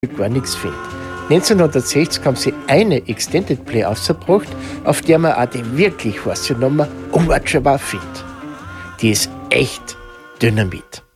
gar nichts findet. 1960 haben sie eine Extended Play ausgebracht, auf der man auch die wirklich heiße Nummer Unwatchbar findet. Die ist echt Dynamit.